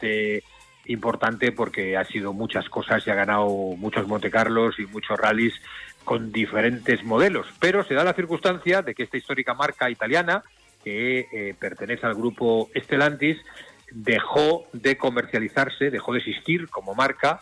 realmente importante porque ha sido muchas cosas y ha ganado muchos Montecarlos y muchos rallies con diferentes modelos, pero se da la circunstancia de que esta histórica marca italiana, que pertenece al grupo Stellantis, dejó de comercializarse, dejó de existir como marca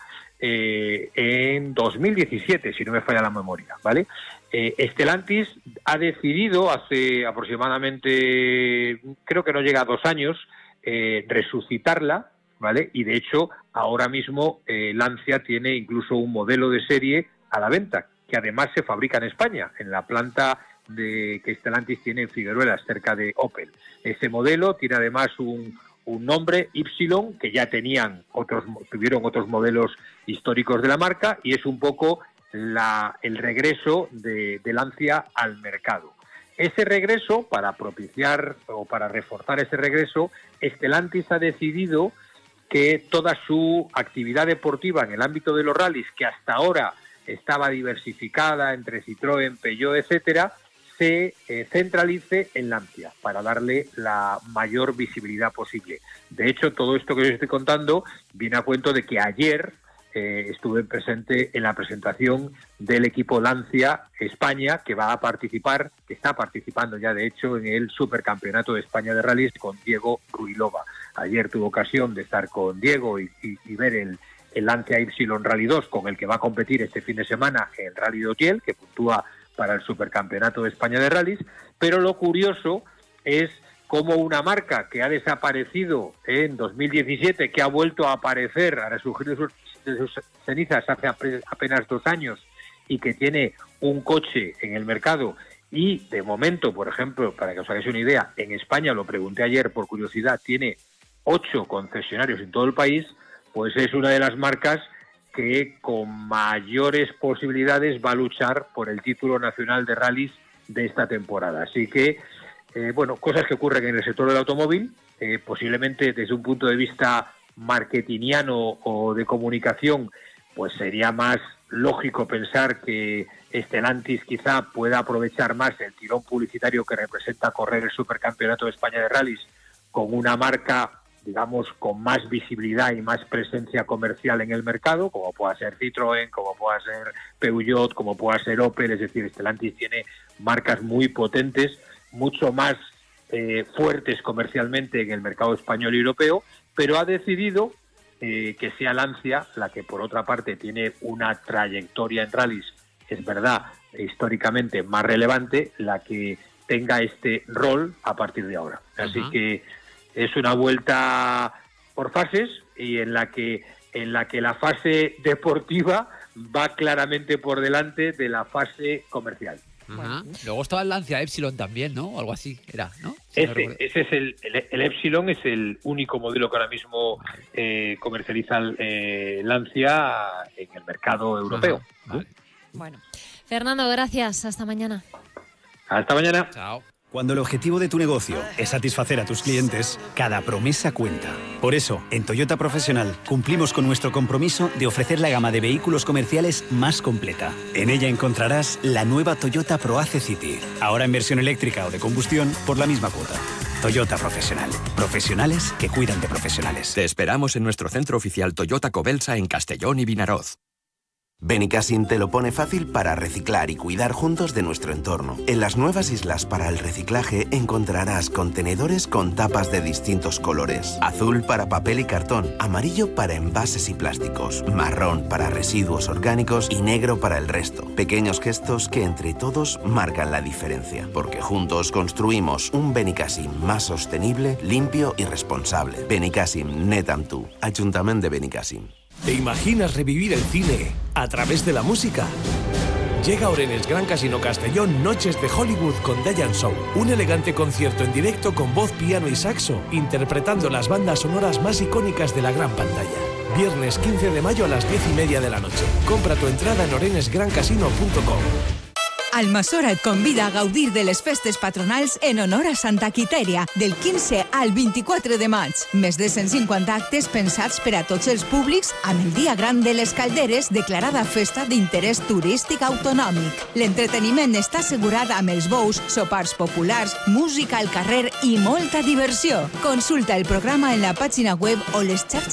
en 2017, si no me falla la memoria, ¿vale? Stellantis ha decidido hace aproximadamente, creo que no llega a 2 años, resucitarla, ¿vale? Y de hecho, ahora mismo Lancia tiene incluso un modelo de serie a la venta, que además se fabrica en España, en la planta que Stellantis tiene en Figueruelas, cerca de Opel. Ese modelo tiene además un nombre, Y, que ya tuvieron otros modelos históricos de la marca, y es un poco el regreso de Lancia al mercado. Ese regreso, para propiciar o para reforzar ese regreso, Stellantis ha decidido que toda su actividad deportiva en el ámbito de los rallies, que hasta ahora estaba diversificada entre Citroën, Peugeot, etcétera, se centralice en Lancia para darle la mayor visibilidad posible. De hecho, todo esto que os estoy contando viene a cuento de que ayer estuve presente en la presentación del equipo Lancia España, que está participando ya de hecho en el Supercampeonato de España de Rallys con Diego Ruilova. Ayer tuve ocasión de estar con Diego y ver el Lancia Y Rally 2, con el que va a competir este fin de semana en el Rally de Utiel, que puntúa para el Supercampeonato de España de Rallys. Pero lo curioso es cómo una marca que ha desaparecido en 2017, que ha vuelto a aparecer, a resurgir de sus cenizas hace apenas 2 años, y que tiene un coche en el mercado, y de momento, por ejemplo, para que os hagáis una idea, en España, lo pregunté ayer por curiosidad, tiene 8 concesionarios en todo el país, pues es una de las marcas que con mayores posibilidades va a luchar por el título nacional de rallies de esta temporada. Así que, cosas que ocurren en el sector del automóvil, posiblemente desde un punto de vista marketingiano o de comunicación, pues sería más lógico pensar que Stellantis quizá pueda aprovechar más el tirón publicitario que representa correr el Supercampeonato de España de Rallys con una marca, digamos, con más visibilidad y más presencia comercial en el mercado, como pueda ser Citroën, como pueda ser Peugeot, como pueda ser Opel. Es decir, Stellantis tiene marcas muy potentes, mucho más fuertes comercialmente en el mercado español y europeo, pero ha decidido que sea Lancia, la que por otra parte tiene una trayectoria en rallies, es verdad, históricamente más relevante, la que tenga este rol a partir de ahora. Así que es una vuelta por fases, y en la que la fase deportiva va claramente por delante de la fase comercial. Bueno. Luego estaba el Lancia Epsilon también, ¿no? Algo así era, ¿no? Ese es el Epsilon, es el único modelo que ahora mismo comercializa Lancia en el mercado europeo. Vale. Bueno, Fernando, gracias. Hasta mañana. Hasta mañana. Chao. Cuando el objetivo de tu negocio es satisfacer a tus clientes, cada promesa cuenta. Por eso, en Toyota Profesional cumplimos con nuestro compromiso de ofrecer la gama de vehículos comerciales más completa. En ella encontrarás la nueva Toyota ProAce City, ahora en versión eléctrica o de combustión por la misma cuota. Toyota Profesional. Profesionales que cuidan de profesionales. Te esperamos en nuestro centro oficial Toyota Cobelsa en Castellón y Vinaroz. Benicassim te lo pone fácil para reciclar y cuidar juntos de nuestro entorno. En las nuevas islas para el reciclaje encontrarás contenedores con tapas de distintos colores. Azul para papel y cartón, amarillo para envases y plásticos, marrón para residuos orgánicos y negro para el resto. Pequeños gestos que entre todos marcan la diferencia, porque juntos construimos un Benicassim más sostenible, limpio y responsable. Benicassim, net amb tu. Ayuntamiento de Benicassim. ¿Te imaginas revivir el cine a través de la música? Llega ahora en el Gran Casino Castellón Noches de Hollywood con Diane Show, un elegante concierto en directo con voz, piano y saxo, interpretando las bandas sonoras más icónicas de la gran pantalla. Viernes 15 de mayo a las 10:30 de la noche. Compra tu entrada en orenesgrancasino.com. Almassora et convida a gaudir de les festes patronals en honor a Santa Quitèria, del 15 al 24 de maig. Més de 150 actes pensats per a tots els públics, amb el Dia Gran de les Calderes, declarada festa d'interès turístic autonòmic. L'entreteniment està assegurat amb els bous, sopars populars, música al carrer i molta diversió. Consulta el programa en la pàgina web o les xarxes